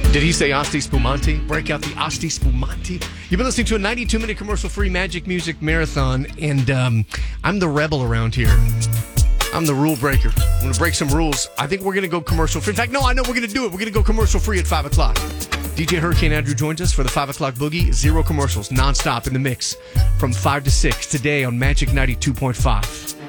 Did he say Asti Spumante? Break out the Asti Spumante. You've been listening to a 92-minute commercial-free Magic Music Marathon, and I'm the rebel around here. I'm the rule breaker. I'm going to break some rules. I think we're going to go commercial-free. In fact, no, I know we're going to do it. We're going to go commercial-free at 5 o'clock. DJ Hurricane Andrew joins us for the 5 o'clock boogie. Zero commercials, nonstop in the mix from 5 to 6 today on Magic 92.5.